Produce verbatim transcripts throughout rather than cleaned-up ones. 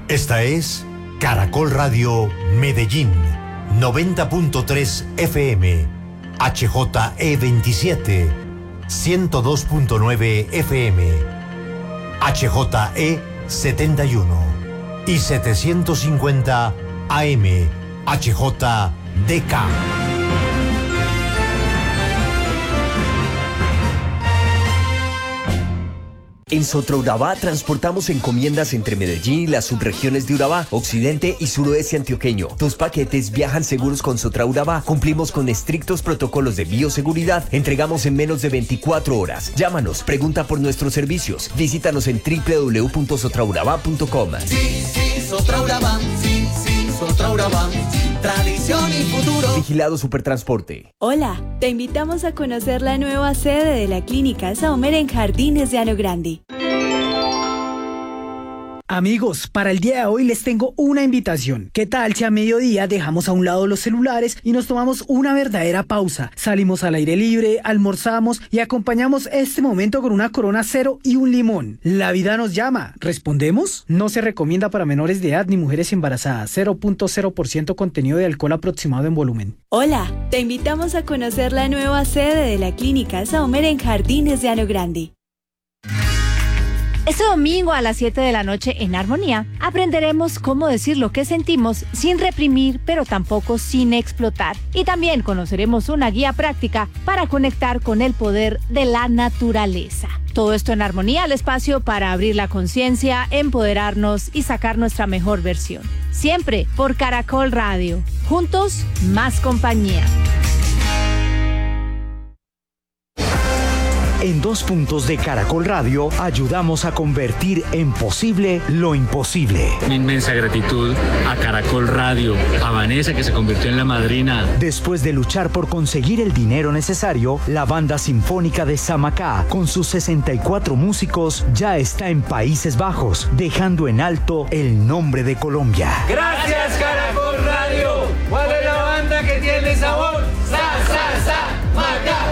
Esta es Caracol Radio Medellín, noventa punto tres F M, H J E veintisiete, ciento dos punto nueve F M, H J E setenta y uno y setecientos cincuenta A M, H J D K. En Sotraurabá transportamos encomiendas entre Medellín y las subregiones de Urabá, occidente y suroeste antioqueño. Tus paquetes viajan seguros con Sotraurabá. Cumplimos con estrictos protocolos de bioseguridad. Entregamos en menos de veinticuatro horas. Llámanos, pregunta por nuestros servicios. Visítanos en doble u doble u doble u punto sotraurabá punto com. Sí, sí, Sotraurabá, sí, sí, Sotraurabá. Tradición y futuro. Vigilado Supertransporte. Hola, te invitamos a conocer la nueva sede de la Clínica Saumer en Jardines de Llano Grande. Amigos, para el día de hoy les tengo una invitación. ¿Qué tal si a mediodía dejamos a un lado los celulares y nos tomamos una verdadera pausa? Salimos al aire libre, almorzamos y acompañamos este momento con una Corona Cero y un limón. La vida nos llama. ¿Respondemos? No se recomienda para menores de edad ni mujeres embarazadas. cero punto cero por ciento contenido de alcohol aproximado en volumen. Hola, te invitamos a conocer la nueva sede de la Clínica Saumer en Jardines de Llano Grande. Este domingo a las siete de la noche en Armonía aprenderemos cómo decir lo que sentimos sin reprimir, pero tampoco sin explotar. Y también conoceremos una guía práctica para conectar con el poder de la naturaleza. Todo esto en Armonía, el espacio para abrir la conciencia, empoderarnos y sacar nuestra mejor versión. Siempre por Caracol Radio. Juntos, más compañía. En Dos Puntos de Caracol Radio ayudamos a convertir en posible lo imposible. Una inmensa gratitud a Caracol Radio, a Vanessa que se convirtió en la madrina. Después de luchar por conseguir el dinero necesario, la banda sinfónica de Samacá, con sus sesenta y cuatro músicos, ya está en Países Bajos, dejando en alto el nombre de Colombia. Gracias Caracol Radio. ¿Cuál es la banda que tiene sabor? Sa, sa, sa, Macá.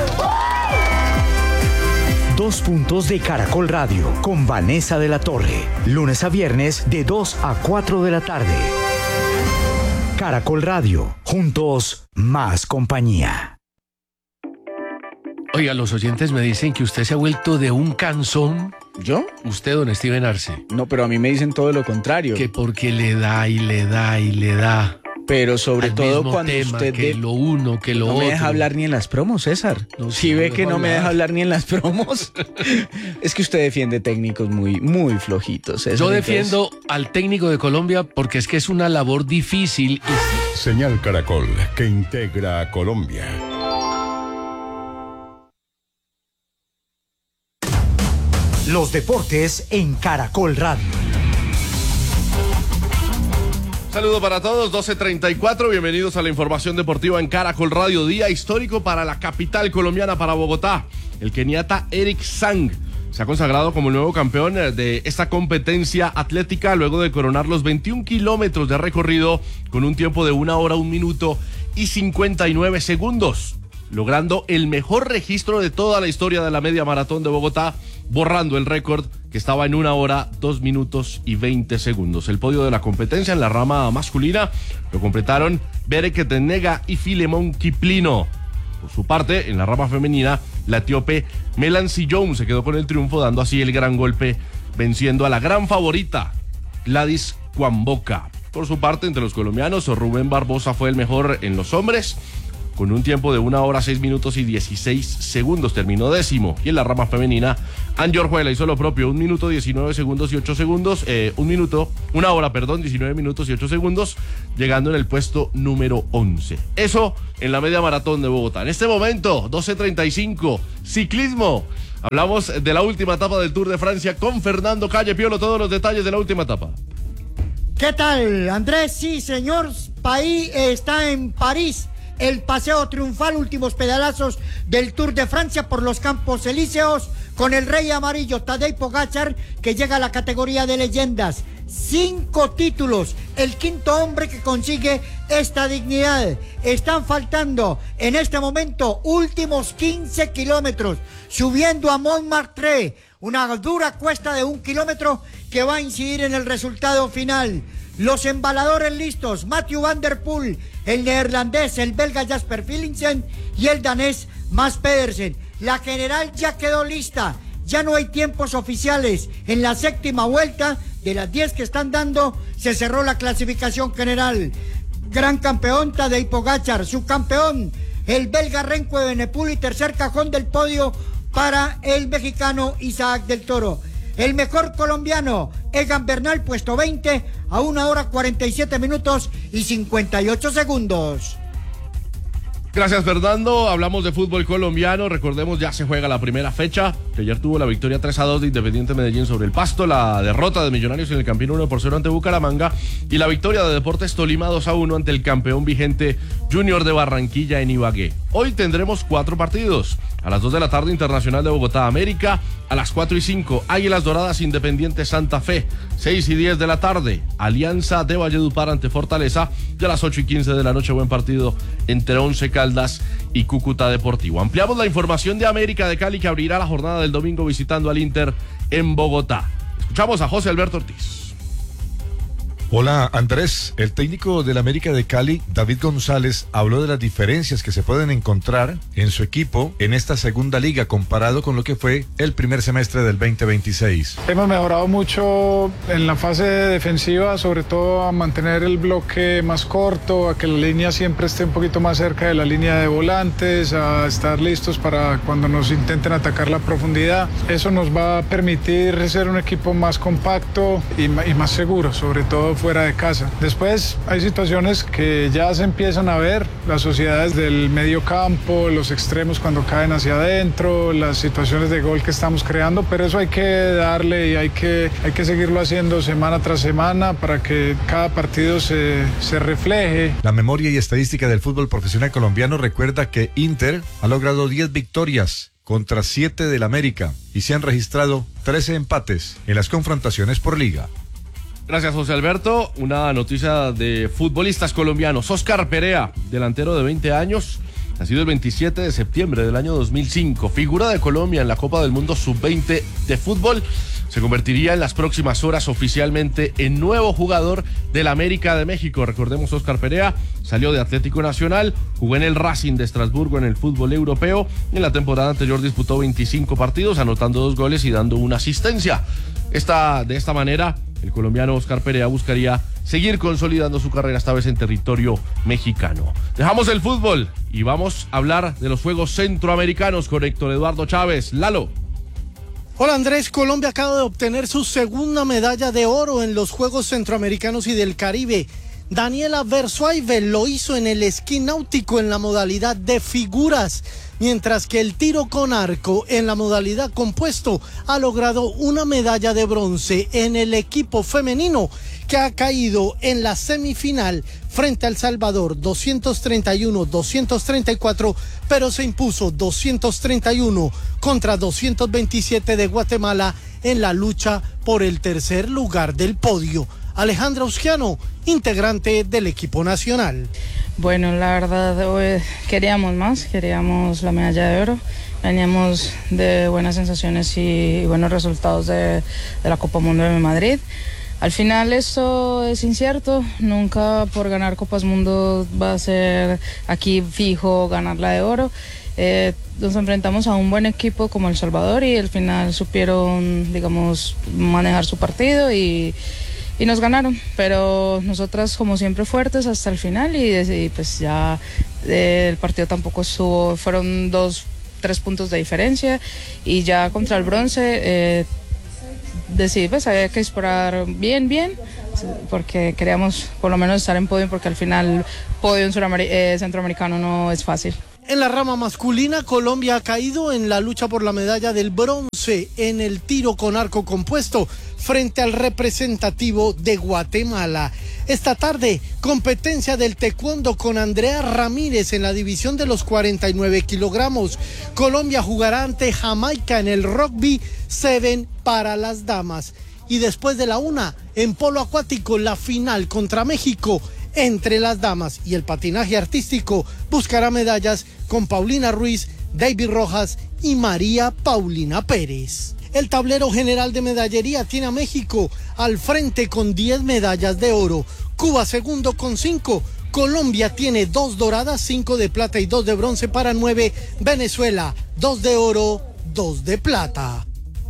Dos Puntos de Caracol Radio, con Vanessa de la Torre. Lunes a viernes de dos a cuatro de la tarde. Caracol Radio, juntos, más compañía. Oiga, los oyentes me dicen que usted se ha vuelto de un cansón. ¿Yo? Usted, don Steven Arce. No, pero a mí me dicen todo lo contrario. Que porque le da y le da y le da. Pero sobre al todo mismo cuando tema, usted... que de... lo uno, que lo no otro. No me deja hablar ni en las promos, César. No, si ve que no hablar. me deja hablar ni en las promos. Es que usted defiende técnicos muy, muy flojitos, César. Yo defiendo entonces... al técnico de Colombia porque es que es una labor difícil. Y... Señal Caracol, que integra a Colombia. Los deportes en Caracol Radio. Saludo para todos, doce treinta y cuatro, bienvenidos a la información deportiva en Caracol Radio, día histórico para la capital colombiana, para Bogotá. El keniata Eric Sang se ha consagrado como el nuevo campeón de esta competencia atlética luego de coronar los veintiún kilómetros de recorrido con un tiempo de una hora, un minuto y cincuenta y nueve segundos, logrando el mejor registro de toda la historia de la media maratón de Bogotá, borrando el récord que estaba en una hora, dos minutos y veinte segundos. El podio de la competencia en la rama masculina lo completaron Bereket Tenega y Filemón Kiplino. Por su parte, en la rama femenina, la etíope Melan Jones se quedó con el triunfo, dando así el gran golpe, venciendo a la gran favorita, Gladys Kwamboka. Por su parte, entre los colombianos, Rubén Barbosa fue el mejor en los hombres, con un tiempo de una hora, seis minutos y dieciséis segundos, terminó décimo. Y en la rama femenina, Angie Orjuela hizo lo propio, un minuto, diecinueve segundos y ocho segundos, eh, un minuto, una hora, perdón, diecinueve minutos y ocho segundos, llegando en el puesto número once. Eso en la media maratón de Bogotá. En este momento, doce treinta y cinco, ciclismo. Hablamos de la última etapa del Tour de Francia con Fernando Calle. Piolo, todos los detalles de la última etapa. ¿Qué tal, Andrés? Sí, señor, país está en París. El paseo triunfal, últimos pedalazos del Tour de Francia por los Campos Elíseos, con el rey amarillo Tadej Pogačar, que llega a la categoría de leyendas. Cinco títulos, el quinto hombre que consigue esta dignidad. Están faltando en este momento últimos quince kilómetros, subiendo a Montmartre, una dura cuesta de un kilómetro que va a incidir en el resultado final. Los embaladores listos, Matthew Van Der Poel, el neerlandés, el belga Jasper Philipsen y el danés Mads Pedersen. La general ya quedó lista, ya no hay tiempos oficiales. En la séptima vuelta, de las diez que están dando, se cerró la clasificación general. Gran campeón Tadej Pogačar, subcampeón el belga Remco Evenepoel y tercer cajón del podio para el mexicano Isaac del Toro. El mejor colombiano, Egan Bernal, puesto veinte, a una hora cuarenta y siete minutos y cincuenta y ocho segundos. Gracias, Fernando. Hablamos de fútbol colombiano. Recordemos, ya se juega la primera fecha, que ayer tuvo la victoria tres a dos de Independiente Medellín sobre el Pasto, la derrota de Millonarios en el Campín uno por cero ante Bucaramanga y la victoria de Deportes Tolima dos a uno ante el campeón vigente Junior de Barranquilla en Ibagué. Hoy tendremos cuatro partidos. A las dos de la tarde, Internacional de Bogotá América. A las cuatro y cinco, Águilas Doradas Independiente Santa Fe. seis y diez de la tarde, Alianza de Valledupar ante Fortaleza. Y a las ocho y quince de la noche, buen partido entre Once Caldas y Cúcuta Deportivo. Ampliamos la información de América de Cali, que abrirá la jornada del domingo visitando al Inter en Bogotá. Escuchamos a José Alberto Ortiz. Hola Andrés, el técnico del América de Cali, David González, habló de las diferencias que se pueden encontrar en su equipo en esta segunda liga comparado con lo que fue el primer semestre del veinte veintiséis. Hemos mejorado mucho en la fase defensiva, sobre todo a mantener el bloque más corto, a que la línea siempre esté un poquito más cerca de la línea de volantes, a estar listos para cuando nos intenten atacar la profundidad. Eso nos va a permitir ser un equipo más compacto y, y más seguro, sobre todo fuera de casa. Después hay situaciones que ya se empiezan a ver, las sociedades del medio campo, los extremos cuando caen hacia adentro, las situaciones de gol que estamos creando, pero eso hay que darle y hay que, hay que seguirlo haciendo semana tras semana para que cada partido se, se refleje. La memoria y estadística del fútbol profesional colombiano recuerda que Inter ha logrado diez victorias contra siete del América y se han registrado trece empates en las confrontaciones por liga. Gracias, José Alberto. Una noticia de futbolistas colombianos. Oscar Perea, delantero de veinte años, nacido el veintisiete de septiembre del año dos mil cinco, figura de Colombia en la Copa del Mundo sub veinte de fútbol, se convertiría en las próximas horas oficialmente en nuevo jugador del América de México. Recordemos, Oscar Perea salió de Atlético Nacional, jugó en el Racing de Estrasburgo en el fútbol europeo. En la temporada anterior disputó veinticinco partidos, anotando dos goles y dando una asistencia. Esta, de esta manera, el colombiano Oscar Perea buscaría seguir consolidando su carrera, esta vez en territorio mexicano. Dejamos el fútbol y vamos a hablar de los Juegos Centroamericanos con Héctor Eduardo Chávez. Lalo. Hola Andrés, Colombia acaba de obtener su segunda medalla de oro en los Juegos Centroamericanos y del Caribe. Daniela Versuaive lo hizo en el esquí náutico en la modalidad de figuras, mientras que el tiro con arco en la modalidad compuesto ha logrado una medalla de bronce en el equipo femenino, que ha caído en la semifinal frente a El Salvador doscientos treinta y uno a doscientos treinta y cuatro, pero se impuso doscientos treinta y uno contra doscientos veintisiete de Guatemala en la lucha por el tercer lugar del podio. Alejandra Usquiano, integrante del equipo nacional. Bueno, la verdad, hoy queríamos más, queríamos la medalla de oro. Veníamos de buenas sensaciones y buenos resultados de, de la Copa Mundo de Madrid. Al final esto es incierto, nunca por ganar Copas Mundo va a ser aquí fijo ganar la de oro. Eh, nos enfrentamos a un buen equipo como El Salvador y al final supieron, digamos, manejar su partido y... y nos ganaron, pero nosotras como siempre fuertes hasta el final y, y pues ya eh, el partido tampoco estuvo, fueron dos, tres puntos de diferencia y ya contra el bronce eh, decidí pues había que disparar bien, bien, porque queríamos por lo menos estar en podio, porque al final podio en Suramer- eh, centroamericano no es fácil. En la rama masculina, Colombia ha caído en la lucha por la medalla del bronce en el tiro con arco compuesto frente al representativo de Guatemala. Esta tarde, competencia del taekwondo con Andrea Ramírez en la división de los cuarenta y nueve kilogramos. Colombia jugará ante Jamaica en el rugby siete para las damas. Y después de la una, en polo acuático, la final contra México entre las damas, y el patinaje artístico buscará medallas con Paulina Ruiz, David Rojas y María Paulina Pérez. El tablero general de medallería tiene a México al frente con diez medallas de oro, Cuba segundo con cinco, Colombia tiene dos doradas, cinco de plata y dos de bronce para nueve, Venezuela dos de oro, dos de plata.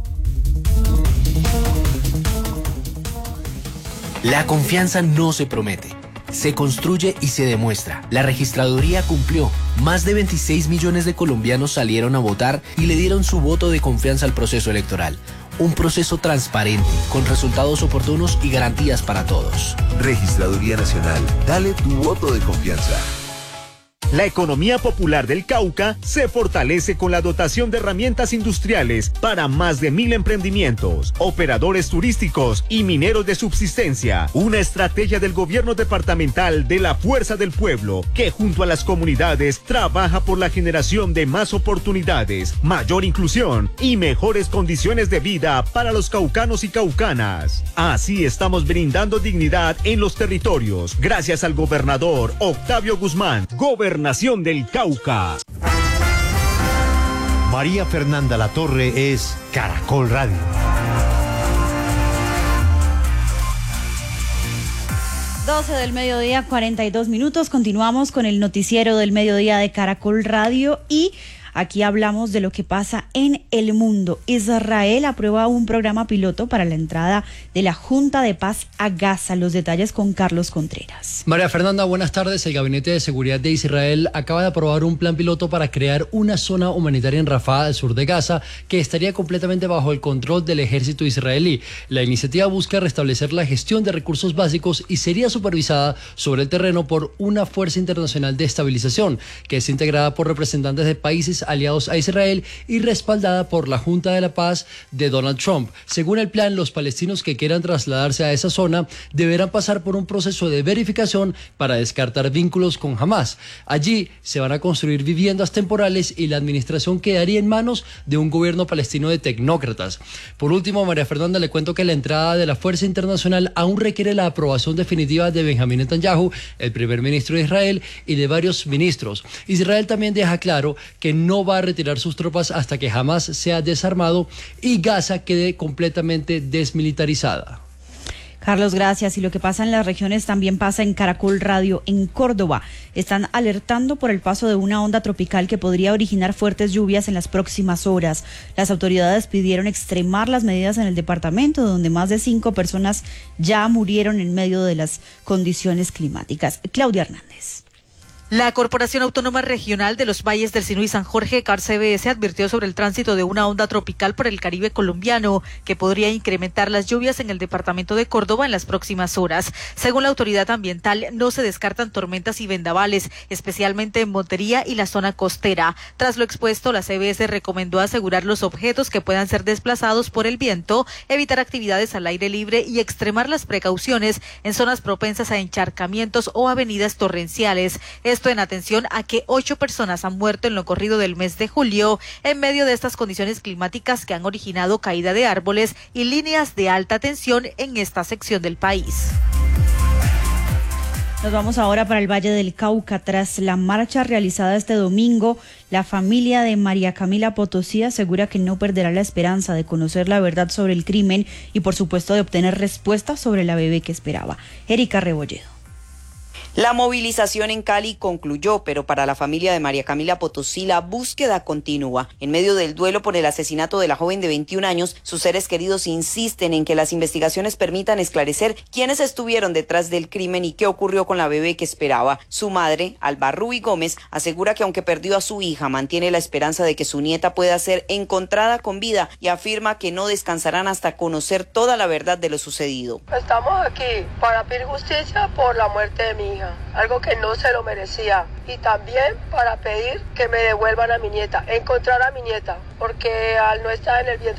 La confianza no se promete, se construye y se demuestra. La registraduría cumplió. Más de veintiséis millones de colombianos salieron a votar y le dieron su voto de confianza al proceso electoral. Un proceso transparente, con resultados oportunos y garantías para todos. Registraduría Nacional, dale tu voto de confianza. La economía popular del Cauca se fortalece con la dotación de herramientas industriales para más de mil emprendimientos, operadores turísticos y mineros de subsistencia. Una estrategia del gobierno departamental de la Fuerza del Pueblo, que junto a las comunidades trabaja por la generación de más oportunidades, mayor inclusión y mejores condiciones de vida para los caucanos y caucanas. Así estamos brindando dignidad en los territorios, gracias al gobernador Octavio Guzmán, gobernador Nación del Cauca. María Fernanda Latorre es Caracol Radio. doce del mediodía, cuarenta y dos minutos. Continuamos con el noticiero del mediodía de Caracol Radio y aquí hablamos de lo que pasa en el mundo. Israel aprueba un programa piloto para la entrada de la Junta de Paz a Gaza. Los detalles con Carlos Contreras. María Fernanda, buenas tardes. El Gabinete de Seguridad de Israel acaba de aprobar un plan piloto para crear una zona humanitaria en Rafah, al sur de Gaza, que estaría completamente bajo el control del ejército israelí. La iniciativa busca restablecer la gestión de recursos básicos y sería supervisada sobre el terreno por una fuerza internacional de estabilización, que es integrada por representantes de países aliados a Israel y respaldada por la Junta de la Paz de Donald Trump. Según el plan, los palestinos que quieran trasladarse a esa zona deberán pasar por un proceso de verificación para descartar vínculos con Hamás. Allí se van a construir viviendas temporales y la administración quedaría en manos de un gobierno palestino de tecnócratas. Por último, María Fernanda, le cuento que la entrada de la fuerza internacional aún requiere la aprobación definitiva de Benjamín Netanyahu, el primer ministro de Israel, y de varios ministros. Israel también deja claro que no va a retirar sus tropas hasta que Hamás sea desarmado y Gaza quede completamente desmilitarizada. Carlos, gracias. Y lo que pasa en las regiones también pasa en Caracol Radio. En Córdoba están alertando por el paso de una onda tropical que podría originar fuertes lluvias en las próximas horas. Las autoridades pidieron extremar las medidas en el departamento, donde más de cinco personas ya murieron en medio de las condiciones climáticas. Claudia Hernández. La Corporación Autónoma Regional de los Valles del Sinú y San Jorge, C A R C B S, advirtió sobre el tránsito de una onda tropical por el Caribe colombiano que podría incrementar las lluvias en el departamento de Córdoba en las próximas horas. Según la autoridad ambiental, no se descartan tormentas y vendavales, especialmente en Montería y la zona costera. Tras lo expuesto, la C B S recomendó asegurar los objetos que puedan ser desplazados por el viento, evitar actividades al aire libre y extremar las precauciones en zonas propensas a encharcamientos o avenidas torrenciales. Esto en atención a que ocho personas han muerto en lo corrido del mes de julio en medio de estas condiciones climáticas que han originado caída de árboles y líneas de alta tensión en esta sección del país. Nos vamos ahora para el Valle del Cauca. Tras la marcha realizada este domingo, la familia de María Camila Potosí asegura que no perderá la esperanza de conocer la verdad sobre el crimen y, por supuesto, de obtener respuestas sobre la bebé que esperaba. Erika Rebolledo. La movilización en Cali concluyó, pero para la familia de María Camila Potosí la búsqueda continúa. En medio del duelo por el asesinato de la joven de veintiún años, sus seres queridos insisten en que las investigaciones permitan esclarecer quiénes estuvieron detrás del crimen y qué ocurrió con la bebé que esperaba. Su madre, Alba Rubi Gómez, asegura que aunque perdió a su hija, mantiene la esperanza de que su nieta pueda ser encontrada con vida y afirma que no descansarán hasta conocer toda la verdad de lo sucedido. Estamos aquí para pedir justicia por la muerte de mi hija, algo que no se lo merecía, y también para pedir que me devuelvan a mi nieta, encontrar a mi nieta, porque al no estar en el vientre